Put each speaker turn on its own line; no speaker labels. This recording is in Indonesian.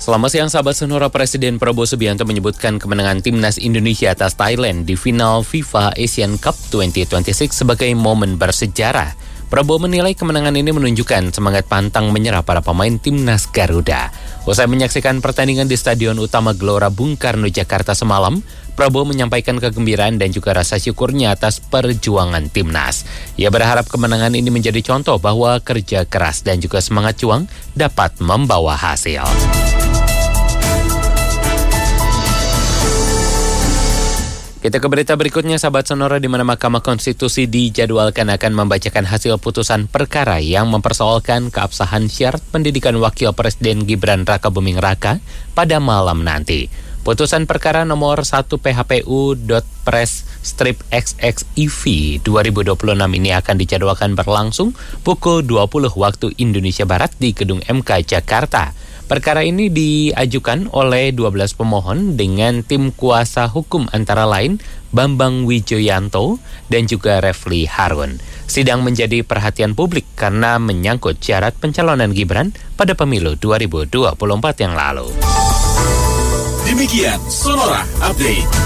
Selamat siang sahabat Sonora. Presiden Prabowo Subianto menyebutkan kemenangan Timnas Indonesia atas Thailand di final FIFA Asian Cup 2026 sebagai momen bersejarah. Prabowo menilai kemenangan ini menunjukkan semangat pantang menyerah para pemain Timnas Garuda. Usai menyaksikan pertandingan di Stadion Utama Gelora Bung Karno, Jakarta semalam, Prabowo menyampaikan kegembiraan dan juga rasa syukurnya atas perjuangan Timnas. Ia berharap kemenangan ini menjadi contoh bahwa kerja keras dan juga semangat juang dapat membawa hasil. Kita ke berita berikutnya, sahabat Sonora, di mana Mahkamah Konstitusi dijadwalkan akan membacakan hasil putusan perkara yang mempersoalkan keabsahan syarat pendidikan Wakil Presiden Gibran Rakabuming Raka pada malam nanti. Putusan perkara nomor 1 PHPU.Pres/XXIV 2026 ini akan dijadwalkan berlangsung pukul 20 waktu Indonesia Barat di Gedung MK Jakarta. Perkara ini diajukan oleh 12 pemohon dengan tim kuasa hukum antara lain Bambang Wijoyanto dan juga Refli Harun. Sidang menjadi perhatian publik karena menyangkut syarat pencalonan Gibran pada pemilu 2024 yang lalu.
Demikian Sonora Update.